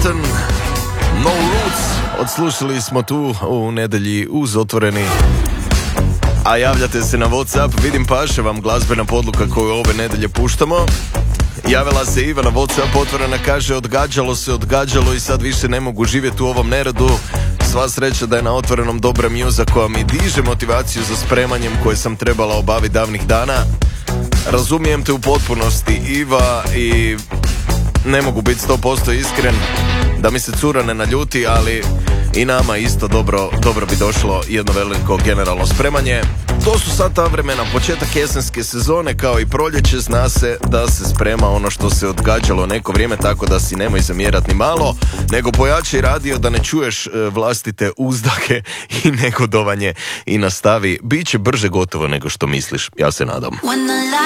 Mountain, No Roots. Odslušali smo tu u nedjelji uz Otvoreni. A javljate se na WhatsApp, vidim paše vam glazbena podluka koju ove nedjelje puštamo. Javila se Iva na WhatsApp, Otvorena, kaže odgađalo i sad više ne mogu živjeti u ovom neredu. Sva sreća da je na Otvorenom dobra mjuza koja mi diže motivaciju za spremanjem koje sam trebala obaviti davnih dana. Razumijem te u potpunosti, Iva, i ne mogu biti 100% iskren da mi se cura ne naljuti, ali i nama isto dobro bi došlo jedno veliko generalno spremanje. To su sad ta vremena, početak jesenske sezone, kao i proljeće, zna se da se sprema ono što se odgađalo neko vrijeme, tako da si nemoj zamjerati ni malo, nego pojačaj radio da ne čuješ vlastite uzdake i negodovanje i nastavi. Biće brže gotovo nego što misliš, ja se nadam.